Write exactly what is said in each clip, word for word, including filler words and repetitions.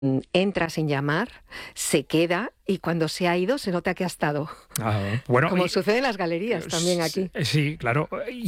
entra sin llamar, se queda y cuando se ha ido se nota que ha estado. Ah, bueno, Como y, sucede en las galerías también aquí. Sí, claro.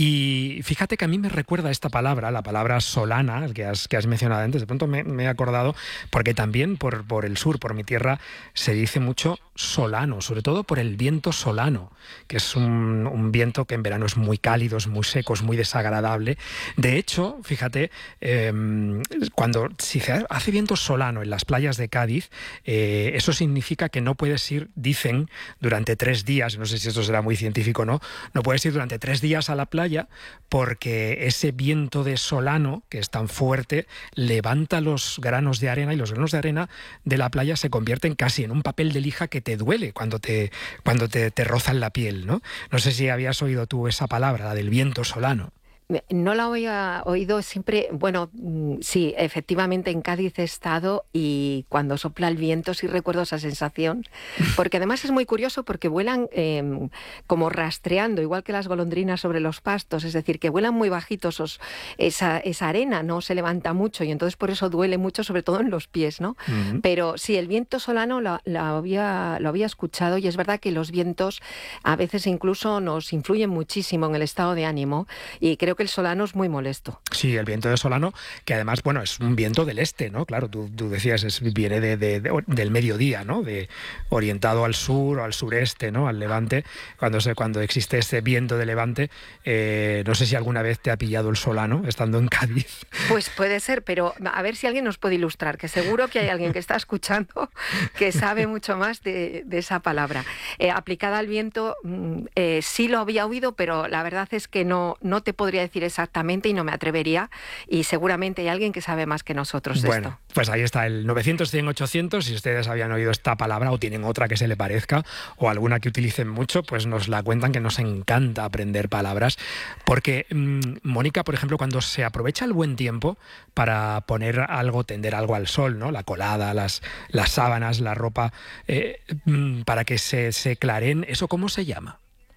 Y fíjate que a mí me recuerda esta palabra, la palabra solana, que has, que has mencionado antes. De pronto me, me he acordado, porque también por, por el sur, por mi tierra, se dice mucho solano, sobre todo por el viento solano, que es un, un viento que en verano es muy cálido, es muy seco, es muy desagradable. De hecho, fíjate, eh, cuando si se hace viento solano en las playas de Cádiz, eh, eso significa que no puedes ir, dicen, durante tres días, no sé si esto será muy científico o no, no puedes ir durante tres días a la playa porque ese viento de solano, que es tan fuerte, levanta los granos de arena y los granos de arena de la playa se convierten casi en un papel de lija que te duele cuando te, cuando te, te rozan la piel, ¿no? No sé si habías oído tú esa palabra, la del viento solano. No la había oído siempre, bueno, sí, efectivamente en Cádiz he estado y cuando sopla el viento sí recuerdo esa sensación, porque además es muy curioso porque vuelan eh, como rastreando, igual que las golondrinas sobre los pastos, es decir, que vuelan muy bajitos, os, esa, esa arena no se levanta mucho y entonces por eso duele mucho, sobre todo en los pies, ¿no? Uh-huh. Pero sí, el viento solano lo, lo, había, lo había escuchado y es verdad que los vientos a veces incluso nos influyen muchísimo en el estado de ánimo y creo que el solano es muy molesto. Sí, el viento de solano, que además, bueno, es un viento del este, ¿no? Claro, tú, tú decías, es, viene de, de, de, del mediodía, ¿no? De, orientado al sur o al sureste, ¿no? Al levante. Cuando, se, cuando existe ese viento de levante, eh, no sé si alguna vez te ha pillado el solano estando en Cádiz. Pues puede ser, pero a ver si alguien nos puede ilustrar, que seguro que hay alguien que está escuchando que sabe mucho más de, de esa palabra. Eh, aplicada al viento, eh, sí lo había oído, pero la verdad es que no, no te podría decir exactamente y no me atrevería y seguramente hay alguien que sabe más que nosotros de bueno, esto. Pues ahí está el novecientos, cien, ochocientos, si ustedes habían oído esta palabra o tienen otra que se le parezca o alguna que utilicen mucho, pues nos la cuentan, que nos encanta aprender palabras, porque mmm, Mónica, por ejemplo, cuando se aprovecha el buen tiempo para poner algo, tender algo al sol, ¿no? La colada, las, las sábanas, la ropa, eh, para que se, se clareen, ¿eso cómo se llama?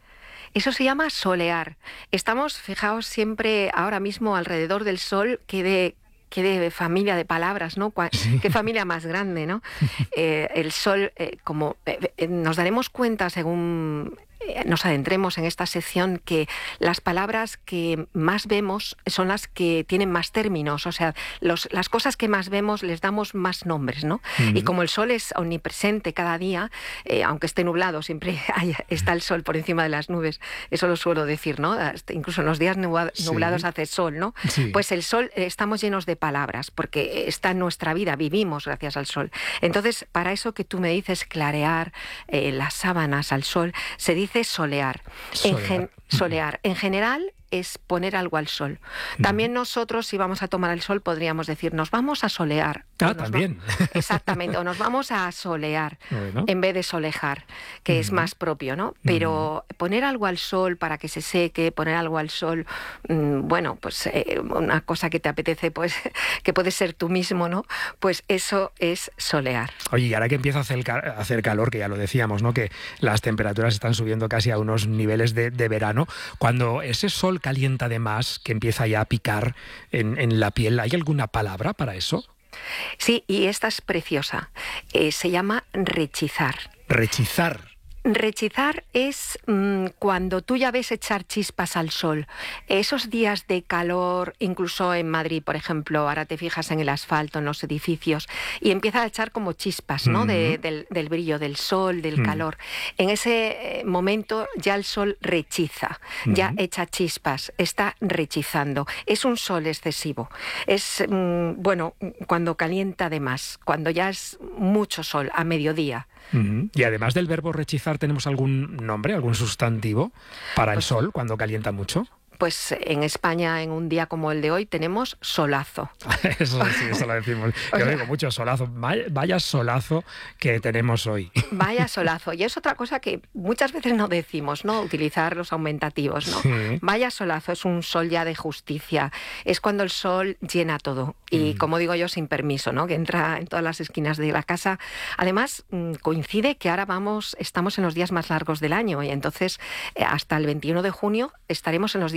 Eso se llama solear. Estamos, fijaos, siempre ahora mismo alrededor del sol, que de, que de familia de palabras, ¿no? Sí. Qué familia más grande, ¿no? Eh, el sol, eh, como eh, nos daremos cuenta según nos adentremos en esta sección, que las palabras que más vemos son las que tienen más términos, o sea, los, las cosas que más vemos les damos más nombres, ¿no? Uh-huh. Y como el sol es omnipresente cada día, eh, aunque esté nublado, siempre hay, está el sol por encima de las nubes, eso lo suelo decir, ¿no? Hasta incluso en los días nublados sí. hace sol, ¿no? Sí. Pues el sol, eh, estamos llenos de palabras, porque está en nuestra vida, vivimos gracias al sol. Entonces, para eso que tú me dices, clarear eh, las sábanas al sol, se dice solear. Solear. En, gen- solear. En general es poner algo al sol. También nosotros, si vamos a tomar el sol, podríamos decir, nos vamos a solear. Ah, también. Va- exactamente, o nos vamos a solear, bueno. en vez de solejar, que uh-huh. es más propio, ¿no? Pero uh-huh. poner algo al sol para que se seque, poner algo al sol, mmm, bueno, pues eh, una cosa que te apetece, pues que puedes ser tú mismo, ¿no? Pues eso es solear. Oye, y ahora que empieza a hacer, cal- a hacer calor, que ya lo decíamos, ¿no? Que las temperaturas están subiendo casi a unos niveles de, de verano, cuando ese sol calienta de más, que empieza ya a picar en, en la piel, ¿hay alguna palabra para eso? Sí, y esta es preciosa. Eh, se llama rechizar. Rechizar. Rechizar es mmm, cuando tú ya ves echar chispas al sol. Esos días de calor, incluso en Madrid, por ejemplo, ahora te fijas en el asfalto, en los edificios, y empieza a echar como chispas, ¿no? Uh-huh. de, del, del brillo del sol, del uh-huh. calor. En ese momento ya el sol rechiza, uh-huh. ya echa chispas, está rechizando. Es un sol excesivo. Es, mmm, bueno, cuando calienta de más, cuando ya es mucho sol, a mediodía. Uh-huh. Y además del verbo rechizar, ¿tenemos algún nombre, algún sustantivo para el pues, sol cuando calienta mucho? Pues en España, en un día como el de hoy, tenemos solazo. Eso sí, eso lo decimos. Yo o sea, digo mucho solazo. Vaya solazo que tenemos hoy. Vaya solazo. Y es otra cosa que muchas veces no decimos, ¿no? Utilizar los aumentativos, ¿no? Sí. Vaya solazo, es un sol ya de justicia. Es cuando el sol llena todo. Y mm. como digo yo, sin permiso, ¿no? Que entra en todas las esquinas de la casa. Además, coincide que ahora vamos, estamos en los días más largos del año. Y entonces, hasta el veintiuno de junio, estaremos en los días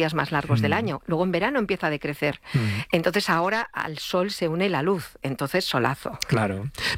días más largos Mm. del año. Luego en verano empieza a decrecer. Mm. Entonces ahora al sol se une la luz, entonces solazo. Claro.